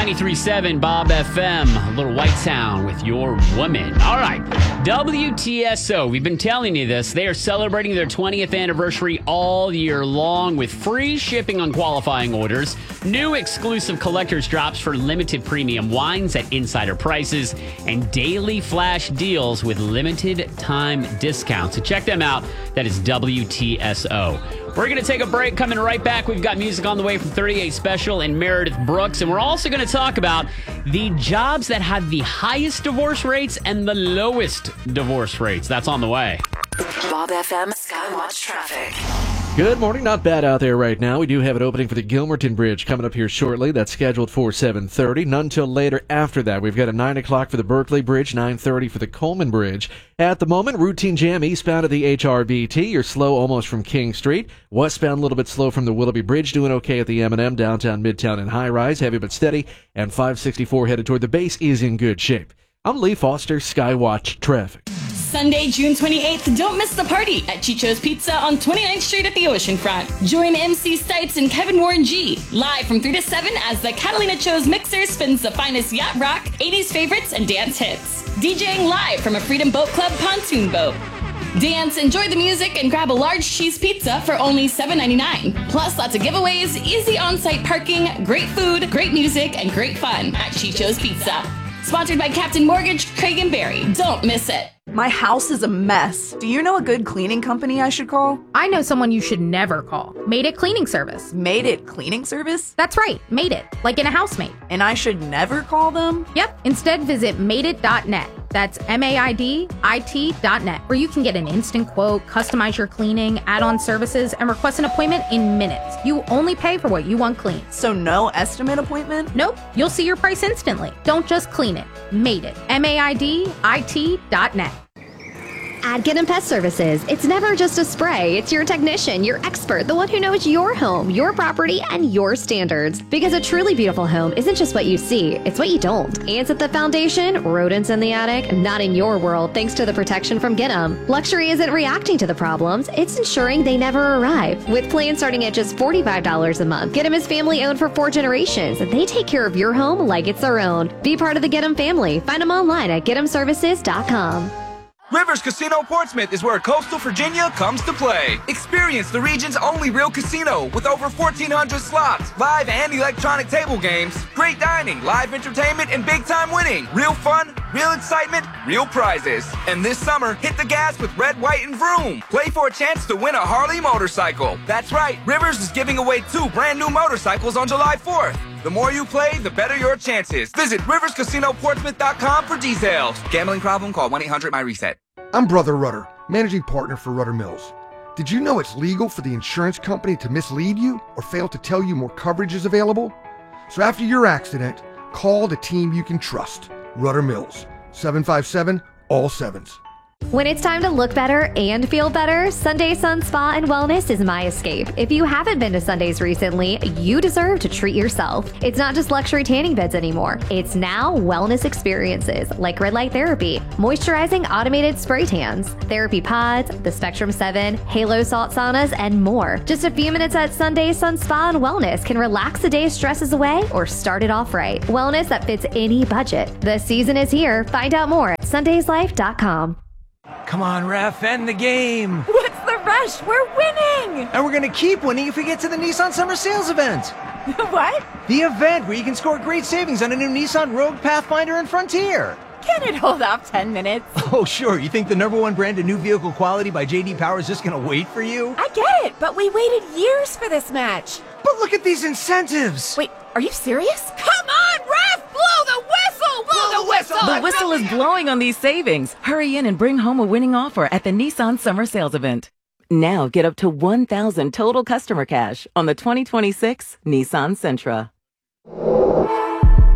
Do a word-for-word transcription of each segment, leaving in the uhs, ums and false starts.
ninety-three point seven Bob F M, a little White Sound with Your Woman. All right, W T S O, we've been telling you this. They are celebrating their twentieth anniversary all year long with free shipping on qualifying orders, new exclusive collector's drops for limited premium wines at insider prices, and daily flash deals with limited time discounts. So check them out. That is W T S O. We're going to take a break. Coming right back, we've got music on the way from thirty-eight Special and Meredith Brooks. And we're also going to talk about the jobs that have the highest divorce rates and the lowest divorce rates. That's on the way. Bob F M Skywatch Traffic. Good morning. Not bad out there right now. We do have an opening for the Gilmerton Bridge coming up here shortly. That's scheduled for seven thirty. None till later after that. We've got a nine o'clock for the Berkeley Bridge, nine thirty for the Coleman Bridge. At the moment, routine jam eastbound of the H R B T. You're slow almost from King Street. Westbound a little bit slow from the Willoughby Bridge. Doing okay at the M and M, downtown, midtown, and high rise. Heavy but steady. And five sixty-four headed toward the base is in good shape. I'm Lee Foster, Skywatch Traffic. Sunday, June twenty-eighth, don't miss the party at Chicho's Pizza on twenty-ninth Street at the Oceanfront. Join M C Stites and Kevin Warren G live from three to seven as the Catalina Cho's mixer spins the finest yacht rock, eighties favorites, and dance hits. DJing live from a Freedom Boat Club pontoon boat. Dance, enjoy the music, and grab a large cheese pizza for only seven ninety-nine. Plus, lots of giveaways, easy on-site parking, great food, great music, and great fun at Chicho's Pizza. Sponsored by Captain Mortgage, Craig and Barry. Don't miss it. My house is a mess. Do you know a good cleaning company I should call? I know someone you should never call. Made It Cleaning Service. Made It Cleaning Service? That's right, Made It, like in a housemaid. And I should never call them? Yep, instead visit made it dot net. That's M A I D I T dot net, where you can get an instant quote, customize your cleaning, add-on services, and request an appointment in minutes. You only pay for what you want clean. So no estimate appointment? Nope, you'll see your price instantly. Don't just clean it. Made It. M A I D I T dot net. At Get 'em Pest Services, it's never just a spray. It's your technician, your expert, the one who knows your home, your property, and your standards. Because a truly beautiful home isn't just what you see, it's what you don't. Ants at the foundation, rodents in the attic, not in your world thanks to the protection from Get 'em. Luxury isn't reacting to the problems, it's ensuring they never arrive. With plans starting at just forty-five dollars a month, Get 'em is family owned for four generations. They take care of your home like it's their own. Be part of the Get 'em family. Find them online at get em services dot com. Rivers Casino Portsmouth is where coastal Virginia comes to play. Experience the region's only real casino with over fourteen hundred slots, live and electronic table games, great dining, live entertainment, and big-time winning. Real fun, real excitement, real prizes. And this summer, hit the gas with Red, White, and Vroom. Play for a chance to win a Harley motorcycle. That's right, Rivers is giving away two brand new motorcycles on July fourth. The more you play, the better your chances. Visit rivers casino portsmouth dot com for details. Gambling problem? Call one eight hundred my reset. I'm Brother Rudder, managing partner for Rudder Mills. Did you know it's legal for the insurance company to mislead you or fail to tell you more coverage is available? So after your accident, call the team you can trust. Rudder Mills, seven five seven, all sevens. When it's time to look better and feel better, Sunday Sun Spa and Wellness is my escape. If you haven't been to Sundays recently, you deserve to treat yourself. It's not just luxury tanning beds anymore. It's now wellness experiences like red light therapy, moisturizing automated spray tans, therapy pods, the Spectrum seven, Halo salt saunas, and more. Just a few minutes at Sunday Sun Spa and Wellness can relax the day's stresses away or start it off right. Wellness that fits any budget. The season is here. Find out more at sundays life dot com. Come on, ref, end the game. What's the rush? We're winning. And we're going to keep winning if we get to the Nissan Summer Sales event. What? The event where you can score great savings on a new Nissan Rogue, Pathfinder, and Frontier. Can it hold off ten minutes? Oh, sure. You think the number one brand of new vehicle quality by J D Power is just going to wait for you? I get it, but we waited years for this match. But look at these incentives. Wait, are you serious? Come on, ref! Blow the whistle! Blow, Blow the whistle! The whistle is blowing on these savings. Hurry in and bring home a winning offer at the Nissan Summer Sales event. Now get up to one thousand total customer cash on the twenty twenty-six Nissan Sentra.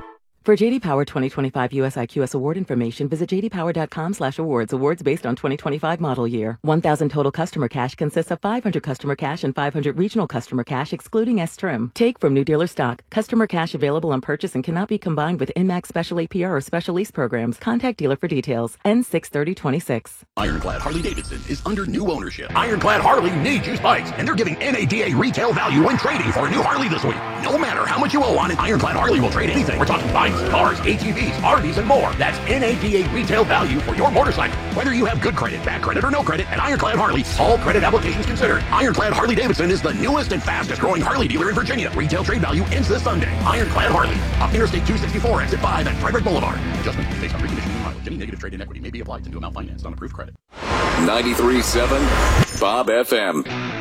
For J D Power twenty twenty-five U S I Q S award information, visit j d power dot com slash awards. Awards based on twenty twenty-five model year. one thousand total customer cash consists of five hundred customer cash and five hundred regional customer cash, excluding S-Trim. Take from new dealer stock. Customer cash available on purchase and cannot be combined with INMAX special A P R or special lease programs. Contact dealer for details. N six thirty twenty-six. Ironclad Harley-Davidson is under new ownership. Ironclad Harley needs used bikes, and they're giving N A D A retail value when trading for a new Harley this week. No matter how much you owe on it, Ironclad Harley will trade anything. We're talking bikes, cars, A T Vs, R Vs, and more. That's N A D A retail value for your motorcycle. Whether you have good credit, bad credit, or no credit, at Ironclad Harley, all credit applications considered. Ironclad Harley-Davidson is the newest and fastest growing Harley dealer in Virginia. Retail trade value ends this Sunday. Ironclad Harley, off Interstate two sixty-four, exit five at Frederick Boulevard. Adjustment based on reconditioning and mileage. Any negative trade in equity may be applied to new amount financed on approved credit. ninety-three point seven Bob F M.